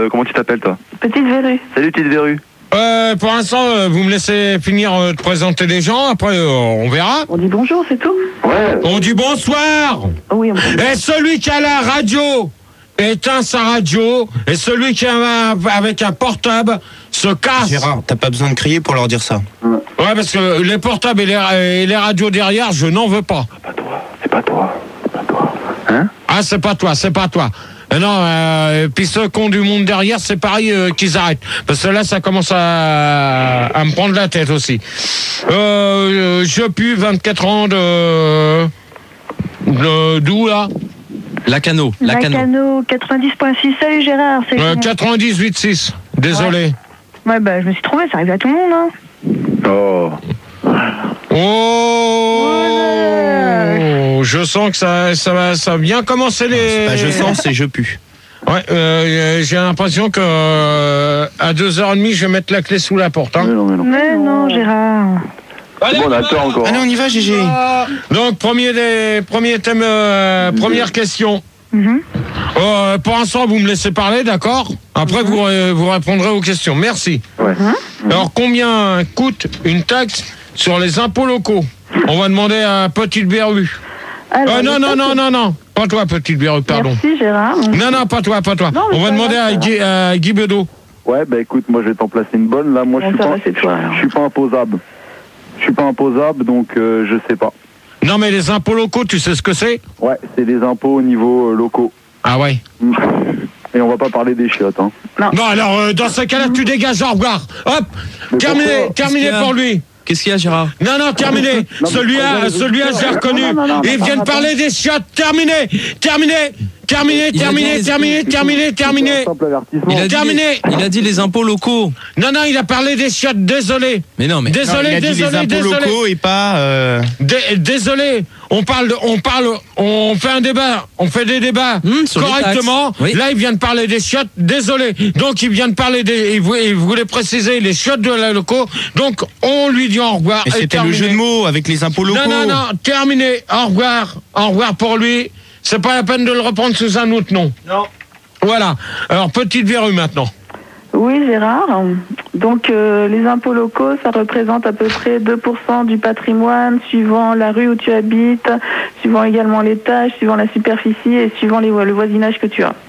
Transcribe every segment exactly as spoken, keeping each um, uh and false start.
euh, comment tu t'appelles toi? Petite verrue. Salut petite verrue. Euh, pour l'instant, euh, vous me laissez finir euh, de présenter les gens, après euh, on verra. On dit bonjour, c'est tout? Ouais. On dit bonsoir. Oui, on dit. Et celui qui a la radio éteint sa radio, et celui qui a un, avec un portable se casse. Gérard, t'as pas besoin de crier pour leur dire ça. Ouais, parce que les portables et les, et les radios derrière, je n'en veux pas. C'est pas toi, c'est pas toi, c'est pas toi. Hein? Ah, c'est pas toi, c'est pas toi. Euh, non, euh, et puis ceux qui ont du monde derrière, c'est pareil euh, qu'ils arrêtent. Parce que là, ça commence à, à me prendre la tête aussi. Euh, je pue vingt-quatre ans de... de d'où, là? Lacano, Lacano. Lacano quatre-vingt-dix virgule six. Salut Gérard, c'est euh, comment? quatre-vingt-dix-huit virgule six. Désolé. Ouais. ouais, bah je me suis trompée, ça arrive à tout le monde, hein. Oh. Oh, je sens que ça, ça, va, ça va bien commencer les... C'est pas je sens, c'est je pue. Ouais, euh, j'ai l'impression que euh, à deux heures trente, je vais mettre la clé sous la porte. Hein. Mais non, mais non. Mais non, Gérard. Allez, Bon, on attend encore. Allez, on y va, Gégé. Donc, premier, des, premier thème, euh, première question. Mhm. Euh, pour l'instant, vous me laissez parler, d'accord? Après, vous, euh, vous répondrez aux questions. Merci. Ouais. Alors, combien coûte une taxe sur les impôts locaux? On va demander à Petite Verrue. Alors, Euh, non, je non, sais non, que- non, non. Pas toi, Petite Verrue, pardon. Merci Gérard. Non, non, pas toi, pas toi. Non, mais On va pas demander grave, à ça Guy, à Guy Bedeau. Ouais, bah écoute, moi je vais t'en placer une bonne. Là, moi je Bon, suis ça pas, va, c'est toi, alors. je suis pas imposable. Je suis pas imposable, donc euh, je sais pas. Non, mais les impôts locaux, tu sais ce que c'est? Ouais, c'est des impôts au niveau euh, locaux. Ah ouais. Et on va pas parler des chiottes, hein. Non, alors, euh, dans ce cas-là, tu dégages, au revoir. Hop, Mais terminé, pourquoi terminé Qu'est-ce qu'il y a pour lui. Qu'est-ce qu'il y a, Gérard? Non, non, terminé. Non, mais Celui-là, prenez les celui-là, je l'ai auditeurs. reconnu. Non, non, non, non, Il non, vient de non, parler des chiottes. Terminé, terminé, terminé, Il a terminé, dit- terminé, terminé, terminé. C'est un simple avertissement. Il a, dit Terminé. les, il a dit les impôts locaux. Non, non, il a parlé des chiottes. Désolé. Mais non, mais. Désolé, Non, il a dit désolé, les impôts désolé. locaux et pas. euh, Dé- Désolé. On parle, de, on parle, on fait un débat, on fait des débats Hum, sur les correctement. taxes. Oui. Là, il vient de parler des chiottes. Désolé. Donc, il vient de parler des, il voulait, il voulait préciser les chiottes de la locaux. Donc, on lui dit au revoir. Mais Et c'était le terminé. jeu de mots avec les impôts locaux. Non, non, non, terminé. Au revoir. Au revoir pour lui. C'est pas la peine de le reprendre sous un autre nom. Non. Voilà. Alors, Petite Verrue maintenant. Oui Gérard. Donc euh, les impôts locaux, ça représente à peu près deux pour cent du patrimoine, suivant la rue où tu habites, suivant également l'étage, suivant la superficie et suivant les, le voisinage que tu as.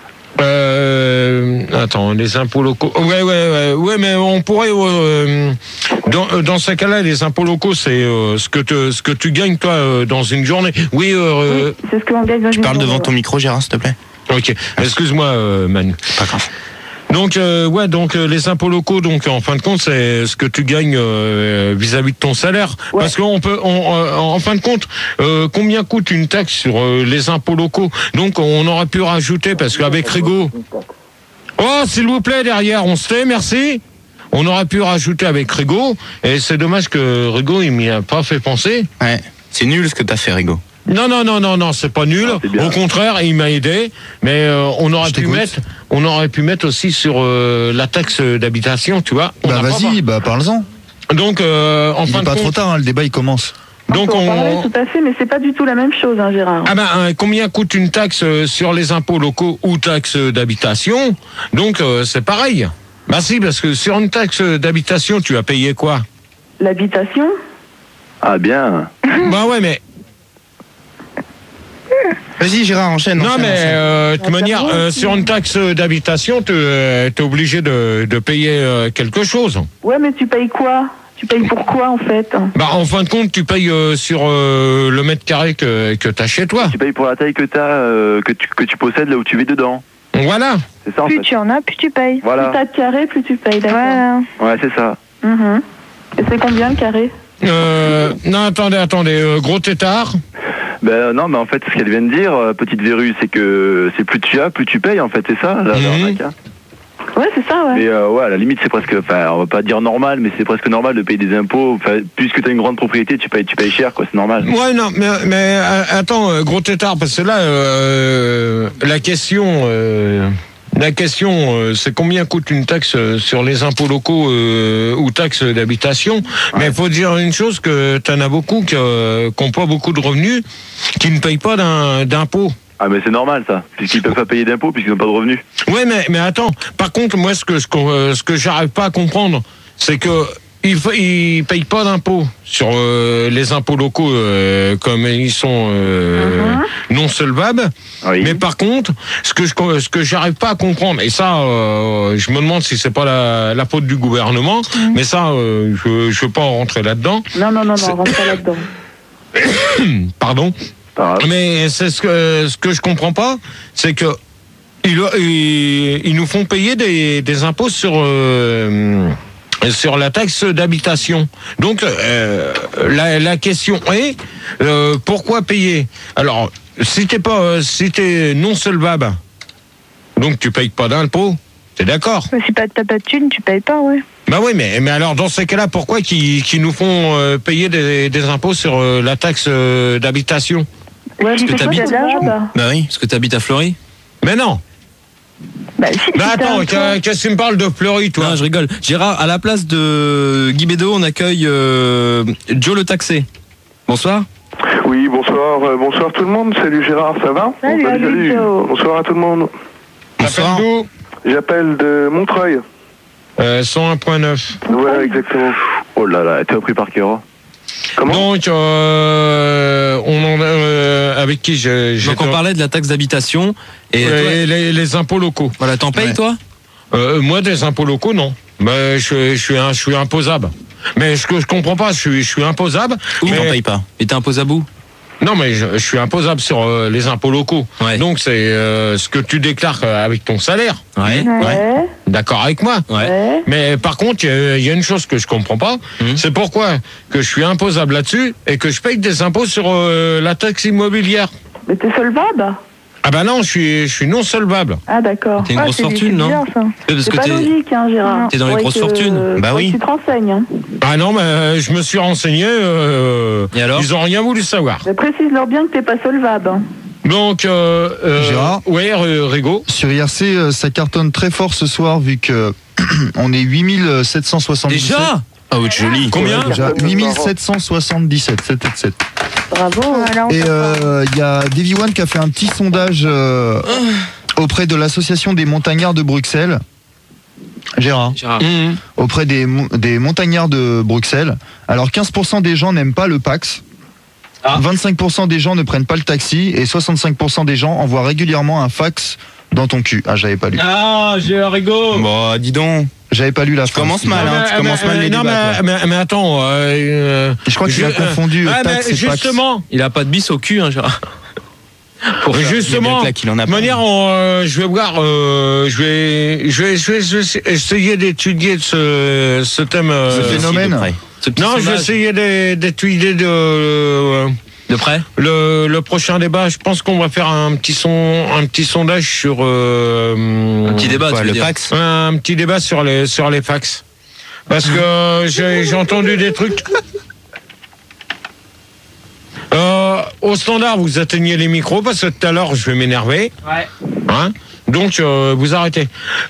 Euh, attends, les impôts locaux. Ouais, ouais, ouais, ouais, mais on pourrait. Euh, dans, dans ce cas-là, les impôts locaux, c'est euh, ce que te, ce que tu gagnes toi euh, dans une journée. Oui. Euh, Oui, c'est ce que l'on gagne dans Tu une parles journée, devant ouais. ton micro, Gérard, s'il te plaît. Ok. Excuse-moi, euh, Manu. Pas grave. Donc euh, ouais, donc euh, les impôts locaux, donc en fin de compte, c'est ce que tu gagnes euh, vis-à-vis de ton salaire. Ouais. Parce qu'on peut, on, euh, en fin de compte, euh, combien coûte une taxe sur euh, les impôts locaux? Donc on aurait pu rajouter, parce qu'avec Rigaud. Oh, s'il vous plaît, derrière, on se tait, merci. On aurait pu rajouter avec Rigaud, et c'est dommage que Rigaud, il m'y a pas fait penser. Ouais. C'est nul ce que t'as fait, Rigaud. Non, non, non, non, non, c'est pas nul. Ah, c'est bien. Au contraire, il m'a aidé. Mais euh, on aurait Je pu t'écoute. mettre, on aurait pu mettre aussi sur euh, la taxe d'habitation, tu vois. On Bah n'a pas vas-y, bah parle-en. pas- Donc, euh, en Il fin est de pas trop compte, tard, hein, le débat il commence. donc On peut en parler, on. tout à fait, mais c'est pas du tout la même chose, hein, Gérard. Ah ben, hein, combien coûte une taxe euh, sur les impôts locaux ou taxe d'habitation? Donc, euh, c'est pareil. Bah si, parce que sur une taxe d'habitation, tu as payé quoi? L'habitation. Ah bien. Bah ouais, mais Vas-y, Gérard, enchaîne. non, enchaîne, mais enchaîne. euh, de toute Ah, manière, ça va euh, aussi. sur une taxe d'habitation, tu es obligé de, de payer euh, quelque chose. Ouais, mais tu payes quoi? Tu payes pour quoi en fait? Bah, en fin de compte, tu payes euh, sur euh, le mètre carré que, que tu as chez toi. Tu payes pour la taille que t'as, euh, que tu que tu possèdes là où tu vis dedans. Voilà. C'est ça en Plus fait. tu en as, plus tu payes. Voilà. Plus t'as de carré, plus tu payes, d'accord. Voilà. Ouais, c'est ça. Mhm. Et c'est combien le carré? Euh, non, attendez, attendez. euh, gros tétard. Ben non, mais en fait, ce qu'elle vient de dire, euh, petite verrue, c'est que c'est plus tu as, plus tu payes. En fait, c'est ça. La, Mhm. l'arnaque, hein. Ouais, c'est ça, ouais. Mais euh, ouais, à la limite, c'est presque, enfin, on va pas dire normal, mais c'est presque normal de payer des impôts. Enfin, puisque tu as une grande propriété, tu payes, tu payes cher, quoi. C'est normal. Ouais, non, mais, mais euh, attends, euh, gros tétard, parce que là, euh, la question, euh, la question, euh, c'est combien coûte une taxe euh, sur les impôts locaux euh, ou taxes d'habitation. Mais il faut dire une chose, que tu en as beaucoup qui n'ont pas beaucoup de revenus, qui ne payent pas d'un- d'impôts. Ah mais c'est normal ça, puisqu'ils peuvent pas payer d'impôts puisqu'ils n'ont pas de revenus. Ouais, mais, mais attends, par contre, moi, ce que, ce que, euh, ce que j'arrive pas à comprendre, c'est que ils ne payent pas d'impôts sur euh, les impôts locaux euh, comme ils sont euh, uh-huh. non solvables. Oui. Mais par contre, ce que je ce que j'arrive pas à comprendre, et ça, euh, je me demande si c'est pas la, la faute du gouvernement, mmh. mais ça, euh, je je veux pas en rentrer là-dedans. Non, non, non, non, rentre pas là-dedans. Pardon. Mais c'est ce que ce que je comprends pas, c'est que ils, ils, ils nous font payer des, des impôts sur euh, sur la taxe d'habitation. Donc euh, la, la question est euh, pourquoi payer? Alors si t'es pas si t'es non solvable, donc tu payes pas d'impôts, t'es d'accord? Mais si t'as pas de thunes, tu payes pas, ouais. Bah oui, mais, mais alors dans ces cas-là, pourquoi qu'ils qu'ils nous font euh, payer des, des impôts sur euh, la taxe euh, d'habitation? Ouais, parce que t'habites. Bah oui. Parce que t'habites à Fleury. Mais non. Bah, si, bah si attends, qu'est-ce que tu me parles de Fleury, toi? Non, je rigole. Gérard, à la place de Guy Bédot, on accueille euh, Joe le taxé. Bonsoir. Oui, bonsoir, euh, bonsoir tout le monde. Salut Gérard, ça va? Salut, bon, salut, salut. Bonsoir à tout le monde. Bonsoir. J'appelle de Montreuil. Euh, cent un point neuf. Ouais, exactement. Oh là là, t'es repris par Kéra. Comment? Donc, euh, on en, euh, avec qui j'ai. Donc on parlait de la taxe d'habitation et, et toi, les, les impôts locaux. Voilà, t'en payes ouais. toi? euh, Moi, des impôts locaux, non. Mais je, je suis un, je suis imposable. Mais ce que je comprends pas, je suis, je suis imposable. Où mais t'en payes pas? Et t'es imposable où? Non, mais je, je suis imposable sur euh, les impôts locaux. Ouais. Donc c'est euh, ce que tu déclares euh, avec ton salaire. Ouais. Ouais. ouais. D'accord avec moi. Ouais. Ouais. Mais par contre, il y, y a une chose que je comprends pas. Mmh. C'est pourquoi que je suis imposable là-dessus et que je paye des impôts sur euh, la taxe immobilière. Mais t'es solvable? Ah bah non, je suis, je suis non solvable. Ah d'accord. T'es une ah, grosse fortune, non? Bizarre, ça. Parce c'est que pas t'es... logique, hein, Gérard. T'es dans les grosses que, fortunes. Bah oui. Tu te renseignes. Hein. Ah non, mais euh, je me suis renseigné. Euh, Et alors? Ils ont rien voulu savoir. Mais précise-leur bien que t'es pas solvable. Hein. Donc, euh, euh, Gérard ouais, Rigo. Sur I R C, euh, ça cartonne très fort ce soir vu que on est huit mille sept cent soixante-dix-sept. Déjà? Ah oui, joli. Combien? Ouais, déjà huit mille sept cent soixante-dix-sept, sept sept sept. Bravo. Voilà, Et il euh, y a Davy One qui a fait un petit sondage euh, auprès de l'association des montagnards de Bruxelles. Gérard. Gérard. Mmh. Auprès des, des montagnards de Bruxelles. Alors quinze pour cent des gens n'aiment pas le Pax. Ah. vingt-cinq pour cent des gens ne prennent pas le taxi et soixante-cinq pour cent des gens envoient régulièrement un fax dans ton cul. Ah, j'avais pas lu. Ah, j'ai un Rigo. Bon, dis donc. J'avais pas lu la Tu fin. commences mal, hein. Tu mais, commences mais, mal les non, débats. mais, mais, mais attends. Euh, Je crois que tu je- as confondu Ah, taxe mais et Pax. justement. Il a pas de bis au cul, hein, Gérard. Pour justement, là qu'il en a de pas. manière, on, euh, je vais voir, euh, je vais, je vais, je vais, je vais essayer d'étudier ce, ce thème. euh, Ce phénomène. Ce petit Non, je vais sondage. essayer d'é- d'étudier de, euh, De près? le, le prochain débat. Je pense qu'on va faire un petit son, un petit sondage sur euh, Un petit débat, Quoi, tu veux le dire. Pax? un petit débat sur les sur les fax. Parce que j'ai j'ai entendu des trucs. Euh, au standard, vous atteignez les micros parce que tout à l'heure, je vais m'énerver. Ouais. Hein? Donc, euh, vous arrêtez.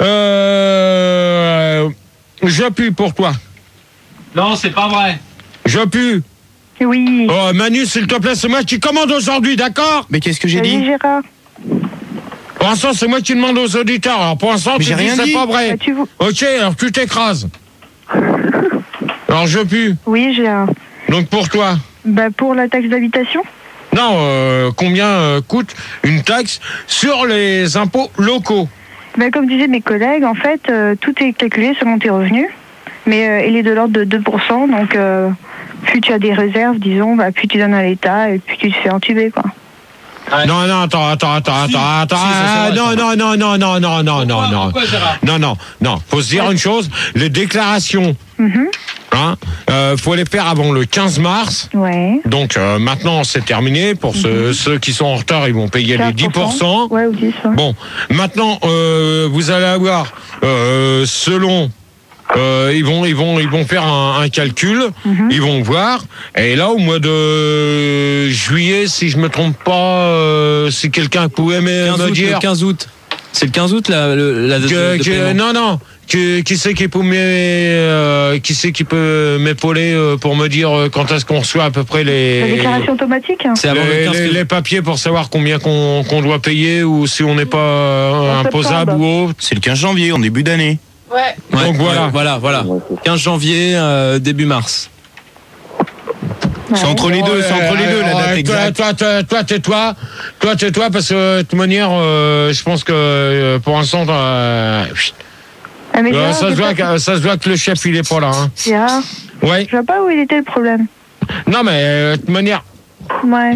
Euh, J'appuie pour toi. Non, c'est pas vrai. J'appuie. Oui. Oh, Manu, s'il te plaît, c'est moi qui commande aujourd'hui, d'accord? Mais qu'est-ce que j'ai Salut dit? Gérard. Pour l'instant, c'est moi qui demande aux auditeurs. Alors, pour l'instant, Mais tu j'ai dis rien c'est dit. pas vrai. Ah, tu vous... Ok, alors tu t'écrases. Alors, je pue. Oui, Gérard. Donc, pour toi. Bah, pour la taxe d'habitation? Non, euh, combien euh, coûte une taxe sur les impôts locaux? Bah, comme disaient mes collègues, en fait, euh, tout est calculé selon tes revenus. Mais euh, il est de l'ordre de deux pour cent. Donc, euh, plus tu as des réserves, disons, bah, plus tu donnes à l'État et plus tu te fais entuber, quoi. Ouais. Non, non, attends, attends, attends, Si, attends, attends. si, ça, c'est ah, vrai, non, ça. non, non, non, non, non, non, non, non. Pourquoi, Gérard? Non, non, non. Faut se dire une chose. Les déclarations, Mhm. hein, euh, faut les faire avant le quinze mars. Ouais. Donc euh, maintenant, c'est terminé. Pour ceux, ceux qui sont en retard, ils vont payer les dix pour cent. Ouais, ou dix, ouais. Bon, maintenant, euh, vous allez avoir, euh, selon, euh, ils vont, ils vont, ils vont faire un, un calcul, Mhm. ils vont voir. Et là, au mois de juillet, si je me trompe pas, euh, si quelqu'un pouvait me, quinze me août, dire, le quinze août. C'est le quinze août la, le- la date Que- de, de que- paiement. non, non. Que- qui c'est qui peut m'é- euh, qui c'est qui peut m'épauler euh, pour me dire euh, quand est-ce qu'on reçoit à peu près La les déclaration automatique. C'est avant les, le quinze les- février. les papiers pour savoir combien qu'on qu'on doit payer ou si on n'est pas euh, En imposable septembre. ou autre. C'est le quinze janvier, en début d'année. Ouais. Ouais, Donc voilà. ouais, voilà, voilà. quinze janvier, euh, début mars. C'est entre les deux, c'est entre les deux, la date Ouais, exacte. Toi, toi, toi, tais-toi, toi, tais-toi, parce que de toute manière, euh, je pense que euh, pour l'instant, euh, Ah, mais euh, Gérard, ça, se j'ai voit pas- que, ça se voit que le chef il est pas là. Hein. Gérard, Ouais. je vois pas où il était le problème. Non, mais euh, de toute manière, Ouais.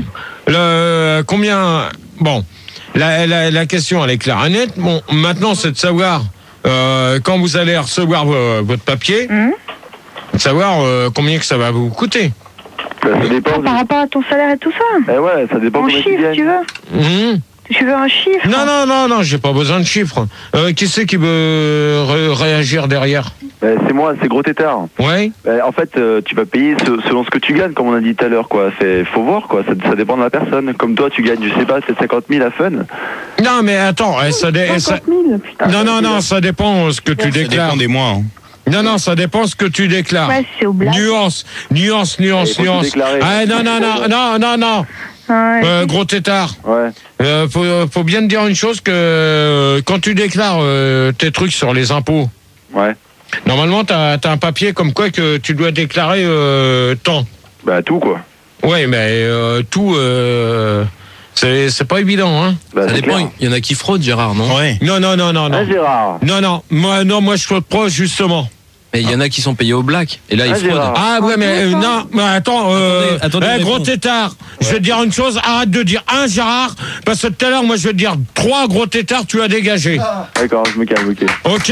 le combien. Bon, la, la, la question elle est claire et nette. Bon, maintenant c'est de savoir euh, quand vous allez recevoir vo- votre papier, Mhm. de savoir euh, combien que ça va vous coûter. Bah, ça dépend. Ah, par rapport à ton salaire et tout ça. Eh ouais, ça dépend En combien tu chiffres, tu gagnes. veux Mhm. Tu veux un chiffre? Non, non, non, non, j'ai pas besoin de chiffres. Euh, qui c'est qui veut ré- réagir derrière? Bah, c'est moi, c'est Gros Tétard. Ouais. Bah, en fait, euh, tu vas payer ce- selon ce que tu gagnes, comme on a dit tout à l'heure, quoi. C'est, faut voir, quoi. Ça, ça dépend de la personne. Comme toi, tu gagnes, je sais pas, peut-être cinquante mille à fun. Non, mais attends, eh, ça, dé- eh, ça- cinquante mille, putain. non, non, non, ça dépend ce que tu Ça déclares. dépend des mois. hein. Non, non, ça dépend ce que tu déclares. Ouais, c'est au blague. Nuance, nuance, Il nuance, faut tout nuance. déclarer. Ah, non, non, non, non, non, non. Ouais. Euh, gros tétard. Ouais. Euh, faut, faut bien te dire une chose que euh, quand tu déclares euh, tes trucs sur les impôts, Ouais. normalement, t'as as un papier comme quoi que tu dois déclarer euh, tant. Bah, tout, quoi. Ouais, mais euh, tout, euh, c'est c'est pas évident, hein. Bah, Ça c'est dépend, clair. il y en a qui fraudent, Gérard, non? Ouais. Non, non, non, non, non. Hein, Gérard? Non, non, moi, non, moi, je suis proche, justement. Mais il y en a qui sont payés au black. Et là, ils Ah, fraudent. Gérard. Ah ouais, mais euh, non, mais attends, euh, Attendez, attendez, eh, gros réponse. tétard, je vais te dire une chose, arrête de dire un Gérard, parce que tout à l'heure, moi, je vais te dire trois gros tétards, tu as dégagé. D'accord, je me calme, ok. Ok?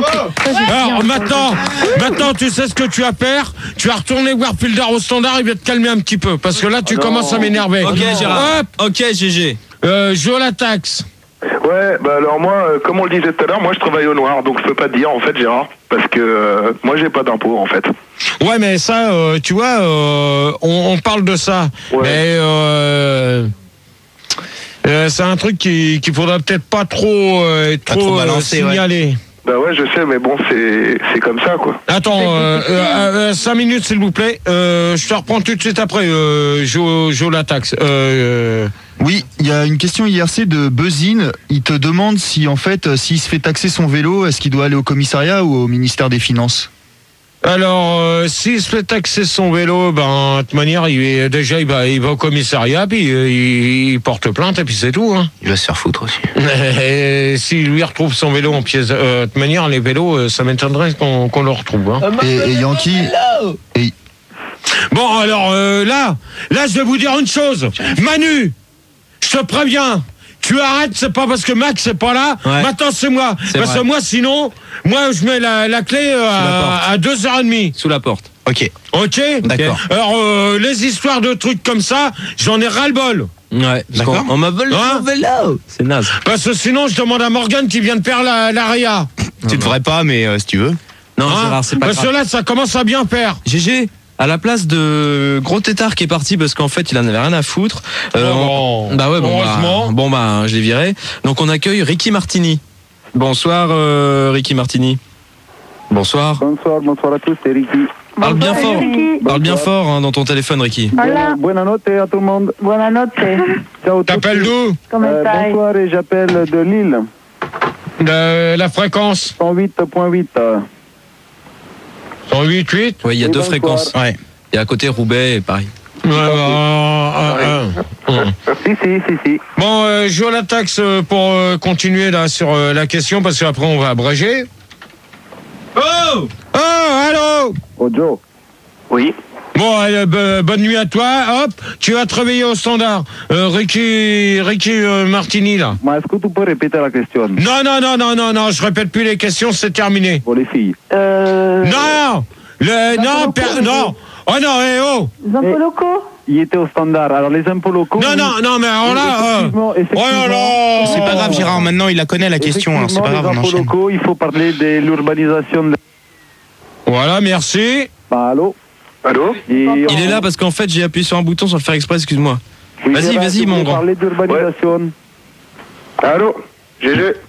Alors maintenant, maintenant, tu sais ce que tu vas faire, tu vas retourner voir Filder au standard, il va te calmer un petit peu, parce que là, tu Ah non. commences à m'énerver. Ok, Gérard. Hop, Ok, G G. euh, je la taxe. Ouais, bah alors moi, euh, comme on le disait tout à l'heure, moi je travaille au noir, donc je peux pas te dire en fait, Gérard, parce que euh, moi j'ai pas d'impôt en fait. Ouais, mais ça, euh, tu vois, euh, on, on parle de ça, Ouais. mais euh, euh, c'est un truc qui qu'il faudra peut-être pas trop, euh, Pas trop, trop euh, balancer, ouais. signaler. Bah ouais, je sais, mais bon, c'est c'est comme ça quoi. Attends, euh, euh, euh, cinq minutes s'il vous plaît. Euh, je te reprends tout de suite après. Euh, Jo, Jo la taxe. Euh, euh, Oui, il y a une question I R C de Buzzine. Il te demande si, en fait, euh, s'il se fait taxer son vélo, est-ce qu'il doit aller au commissariat ou au ministère des Finances? alors, euh, s'il se fait taxer son vélo, ben de toute manière, il est, déjà il va, il va au commissariat, puis euh, il, il porte plainte et puis c'est tout. Hein. Il va se faire foutre aussi. Et s'il lui retrouve son vélo en pièces, euh, de toute manière, les vélos, euh, ça m'étonnerait qu'on qu'on le retrouve. Hein. Et, et Yankee, et, Bon, alors euh, là, là, je vais vous dire une chose. Manu, je te préviens. Tu arrêtes, c'est pas parce que Max c'est pas là. Ouais. Maintenant c'est moi. C'est Parce vrai. que moi sinon, moi je mets la, la clé euh, la à, à deux heures trente. Sous la porte. Ok. Ok. D'accord. Alors euh, les histoires de trucs comme ça, j'en ai ras le bol. Ouais, D'accord. On, on m'a volé Hein mon vélo. C'est naze. Parce que sinon je demande à Morgane qui vient de faire la, la réa. Tu devrais pas, mais euh, si tu veux. Non, Hein Gérard, c'est pas Parce que grave. là ça commence à bien faire. G G, à la place de Gros Tétard qui est parti parce qu'en fait il en avait rien à foutre. euh, Oh, on- bon. Bah ouais, bon Heureusement. bah, bon bah je l'ai viré. Donc on accueille Ricky Martini. Bonsoir euh, Ricky Martini. Bonsoir. Bonsoir, bonsoir à tous, c'est Ricky. Parle bien Bonsoir, fort. Ricky. Parle bien fort hein, dans ton téléphone Ricky. Hola, Buena notte à tout le monde. Buona notte. Ciao. T'appelles d'où? Come Euh, stai? bonsoir et j'appelle de Lille, De la fréquence cent huit point huit. euh. cent huit huit. Ouais, il y a Oui, deux bonsoir. fréquences. Ouais. Et à côté Roubaix et Paris. Ouais, bah, euh, euh, euh. Si, si, si, si. Bon, euh, je la taxe euh, pour euh, continuer là sur euh, la question parce qu'après on va abréger. Oh Oh, allô Oh, Joe. Oui. Bon, euh, b- bonne nuit à toi. Hop, tu vas te réveiller au standard. Euh, Ricky, Ricky euh, Martini là. Mais est-ce que tu peux répéter la question? Non, non, non, non, non, non, je répète plus les questions, c'est terminé. Pour les filles. Euh, Non, le, non, per- non. Oh non, eh oh. les impôts locaux? Il était au standard. Alors, les impôts locaux. Non, non, non, mais alors là. euh, Effectivement, effectivement. Oh là là. C'est pas grave, Gérard. Maintenant, il la connaît la question. Alors, c'est pas grave, on Les impôts enchaîne. locaux, il faut parler de l'urbanisation. De... Voilà, merci. Bah, allô? Allô? Il est là parce qu'en fait j'ai appuyé sur un bouton sans le faire exprès, excuse-moi. Vas-y, vas-y, mon grand. parler d'urbanisation. Allô? G G?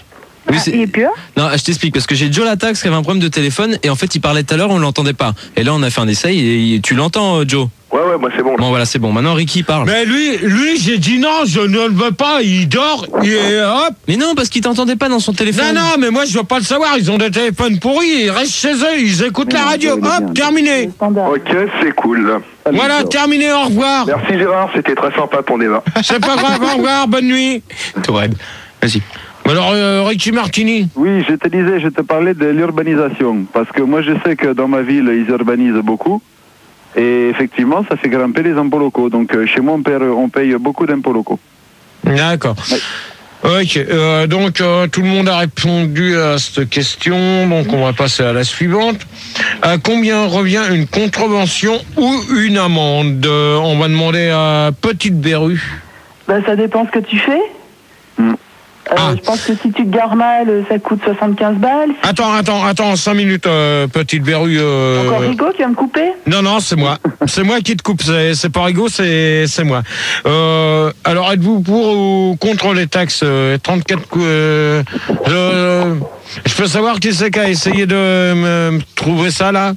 Oui, Ah, c'est- il est plus là? Non, je t'explique, parce que j'ai Joe Latax qui avait un problème de téléphone, et en fait, il parlait tout à l'heure, on l'entendait pas. Et là, on a fait un essai, et tu l'entends, euh, Joe? Ouais, ouais, moi c'est bon. Là. Bon, voilà, c'est bon. Maintenant, Ricky parle. Mais lui, lui, j'ai dit non, je ne le veux pas, il dort, et hop. Mais non, parce qu'il t'entendait pas dans son téléphone. Non, non, mais moi je veux pas le savoir, ils ont des téléphones pourris, ils restent chez eux, ils écoutent la radio, hop, terminé. Standard. Ok, c'est cool. Voilà, terminé, au revoir. Merci Gérard, c'était très sympa ton débat. C'est pas grave, au revoir, bonne nuit. Tourelle. Vas-y. Alors, euh, Ricky Martini. Oui, je te disais, je te parlais de l'urbanisation. Parce que moi, je sais que dans ma ville, ils urbanisent beaucoup. Et effectivement, ça fait grimper les impôts locaux. Donc, euh, chez moi, on paye, on paye beaucoup d'impôts locaux. D'accord. Ok, euh, donc euh, tout le monde a répondu à cette question, donc on va passer à la suivante. À combien revient une contravention ou une amende? Euh, On va demander à Petite Berru. Bah, ça dépend ce que tu fais. Mm. Euh, Ah. Je pense que si tu te gares mal, ça coûte soixante-quinze balles. Attends, attends, attends, cinq minutes, euh, Petite Berru. Euh... Encore Rigaud qui va me couper? Non, non, c'est moi. C'est moi qui te coupe. C'est, c'est pas Rigaud, c'est, c'est moi. Euh, alors, êtes-vous pour ou contre les taxes euh, trente-quatre cou- euh, je, je peux savoir qui c'est qui a essayé de me trouver ça, là?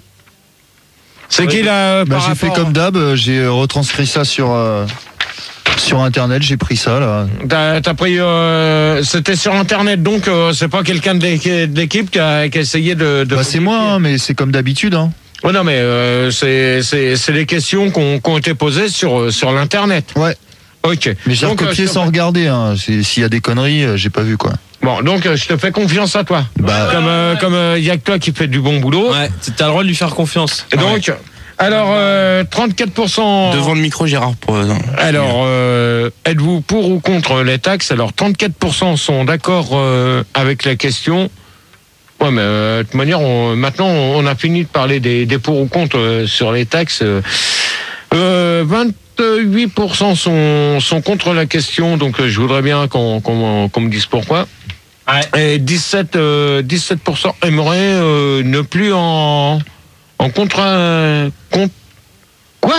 C'est qui, là, Bah, par j'ai fait rapport- comme d'hab, euh, j'ai euh, retranscrit ça sur, euh, sur Internet, j'ai pris ça là. T'as, t'as pris... Euh, c'était sur Internet, donc euh, c'est pas quelqu'un de l'équi- de l'équipe qui a, qui a essayé de... de Bah, c'est moi, hein, mais c'est comme d'habitude. Hein. Ouais, non, mais euh, c'est, c'est, c'est les questions qu'on, qui ont été posées sur, sur l'Internet. Ouais. Ok. Mais j'ai Donc, recopié euh, je te sans fais- regarder. Hein. C'est- S'il y a des conneries, euh, j'ai pas vu quoi. Bon, donc euh, je te fais confiance à toi. Bah, Comme euh, comme il y a que toi qui fais du bon boulot. Ouais, t'as le droit de lui faire confiance. Et donc, alors euh, trente-quatre pour cent. Devant le micro, Gérard. Pour... Alors, euh, êtes-vous pour ou contre les taxes? Alors, trente-quatre pour cent sont d'accord euh, avec la question. Ouais, mais euh, de toute manière, on, maintenant, on a fini de parler des, des pour ou contre euh, sur les taxes. Euh, vingt-huit pour cent sont, sont contre la question, donc euh, je voudrais bien qu'on qu'on, qu'on me dise pourquoi. Et dix-sept, euh, dix-sept pour cent aimeraient euh, ne plus en, en contrat... Euh, con- quoi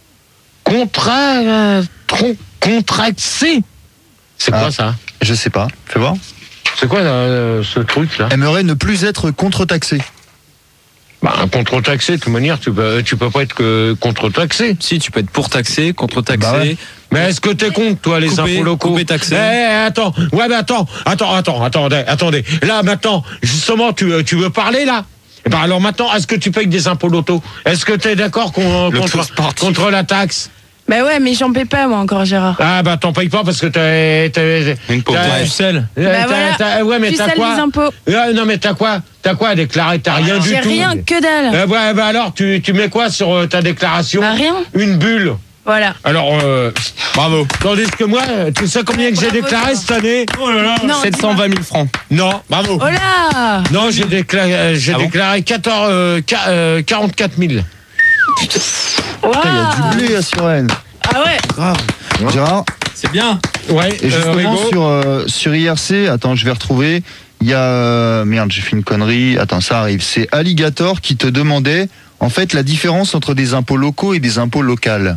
Contrat... Euh, tron- contracté. C'est quoi Ah. ça? je sais pas. Fais voir. C'est quoi euh, ce truc-là? Aimerait ne plus être contre-taxé. Bah, un contre-taxé, de toute manière, tu peux, tu peux pas être que contre-taxé. Si, tu peux être pour taxer, contre taxer. Bah ouais. Mais est-ce que t'es contre, toi, les Couper, impôts locaux? couper, taxer. Eh, attends, ouais, mais attends, attends, attends, attendez, attendez. Là, maintenant, justement, tu, tu veux parler, là? Eh ben, alors maintenant, est-ce que tu payes des impôts loto? Est-ce que t'es d'accord qu'on- Loto contre, sportif. contre la taxe? Bah ouais, mais j'en paie pas, moi, encore, Gérard. Ah, bah, t'en payes pas parce que t'as, t'as, Une pauvre. t'as- Pucelle. t'as- Bah voilà, t'as- ouais, mais tu t'as sales quoi? les impôts. Ah, non, mais t'as quoi? T'as quoi à déclarer? T'as rien du J'ai tout. rien, que dalle. Euh, ouais, bah alors, tu, tu mets quoi sur euh, ta déclaration? Bah rien. Une bulle. Voilà. Alors, euh, Bravo. tandis que moi, tu sais combien que j'ai Bravo, déclaré Jean. cette année? Oh là là. Non, sept cent vingt mille francs. Non, bravo. Oh là. Non, j'ai déclaré, euh, j'ai Ah bon déclaré quatorze, euh, qua- euh, quarante-quatre mille. Waouh. Putain, il y a du blé à Suresnes. Ah ouais. Grave. Gérard. C'est bien. Ouais, Et justement euh, Rigaud. sur, euh, sur I R C, attends, je vais retrouver. Il y a euh, merde, j'ai fait une connerie. Attends, ça arrive. C'est Alligator qui te demandait en fait la différence entre des impôts locaux et des impôts locaux.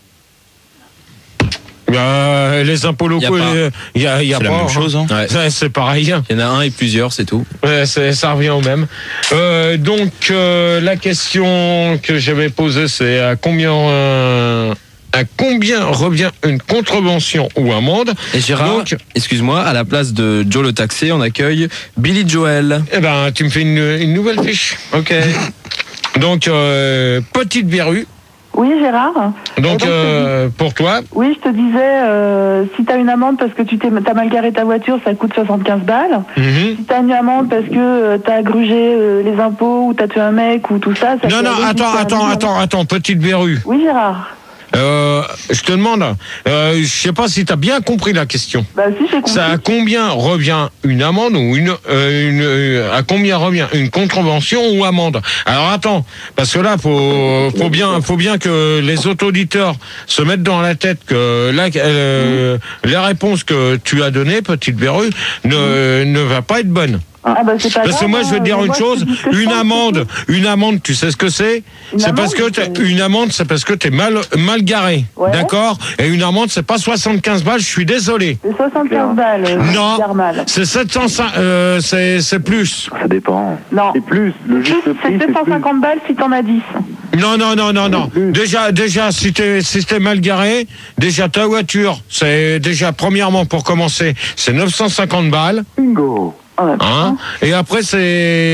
Euh, les impôts locaux, Y a pas. euh, il y a, il y a C'est la pas, même chose, hein. Ouais. Ça, c'est pareil. Il y en a un et plusieurs, c'est tout. Ouais, c'est- ça revient au même. Euh, donc, euh, la question que j'avais posée, c'est à combien, euh, à combien revient une contravention ou amende? Et Gérard, Donc- excuse-moi, à la place de Joe le taxé, on accueille Billy Joel. Eh ben, tu me fais une, une nouvelle fiche. Ok. Donc, euh, Petite Verrue. Oui, Gérard. Donc, Et donc, euh, pour toi, Oui, je te disais, euh, si tu as une amende parce que tu t'es, t'as mal garé ta voiture, ça coûte soixante-quinze balles. mhm. Si tu as une amende parce que euh, tu as grugé euh, les impôts ou tu as tué un mec ou tout ça, ça non, peut non, aller attends, jusqu'à un attends, million. attends, attends, Petite Verrue. Oui, Gérard. Euh, je te demande, euh, je sais pas si tu as bien compris la question. Bah si, j'ai compris. Ça à combien revient une amende ou une, euh, une euh, à combien revient une contravention ou amende? Alors attends, parce que là faut faut bien faut bien que les auditeurs se mettent dans la tête que là euh, la réponse que tu as donnée, Petite Verrue, ne ne va pas être bonne. Ah bah c'est pas Parce que grave, moi, je vais te dire hein. une Moi, chose, je te dis ce que je une pense, amende, une amende, tu sais ce que c'est? Une C'est parce que amende, t'es- c'est- une amende, c'est parce que t'es mal, mal garé. Ouais. D'accord? Et une amende, c'est pas soixante-quinze balles, je suis désolé. C'est soixante-quinze balles. euh, Non. Thermal. C'est sept cent cinq, euh, c'est, c'est plus. Ça dépend. Non. Et plus, le Plus, juste c'est prix, sept c'est cent plus. cinquante balles si t'en as dix. Non, non, non, non, non. plus. Déjà, déjà, si t'es, si t'es mal garé, déjà ta voiture, c'est déjà, premièrement, pour commencer, c'est neuf cent cinquante balles, Bingo. Ah, hein. Et après, c'est,